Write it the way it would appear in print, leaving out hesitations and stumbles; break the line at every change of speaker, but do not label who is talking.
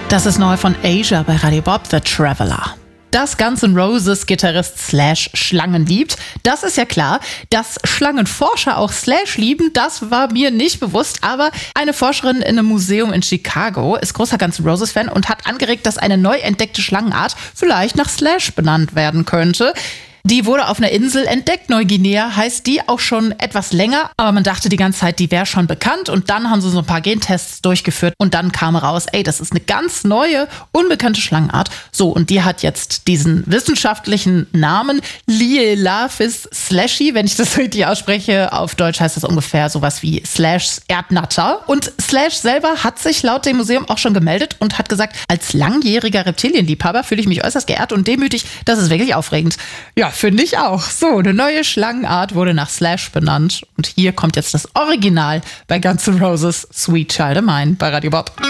Das ist neu von Asia bei Radio Bob, The Traveler. Dass Guns N' Roses Gitarrist Slash Schlangen liebt, das ist ja klar. Dass Schlangenforscher auch Slash lieben, das war mir nicht bewusst. Aber eine Forscherin in einem Museum in Chicago ist großer Guns N' Roses Fan und hat angeregt, dass eine neu entdeckte Schlangenart vielleicht nach Slash benannt werden könnte. Die wurde auf einer Insel entdeckt, Neuguinea heißt die, auch schon etwas länger. Aber man dachte die ganze Zeit, die wäre schon bekannt. Und dann haben sie so ein paar Gentests durchgeführt und dann kam raus, das ist eine ganz neue, unbekannte Schlangenart. So, und die hat jetzt diesen wissenschaftlichen Namen Lielaphis slashy, wenn ich das richtig ausspreche. Auf Deutsch heißt das ungefähr sowas wie Slashs Erdnatter. Und Slash selber hat sich laut dem Museum auch schon gemeldet und hat gesagt, als langjähriger Reptilienliebhaber fühle ich mich äußerst geehrt und demütig. Das ist wirklich aufregend. Ja, finde ich auch. So, eine neue Schlangenart wurde nach Slash benannt. Und hier kommt jetzt das Original bei Guns N' Roses Sweet Child O' Mine bei Radio Bob.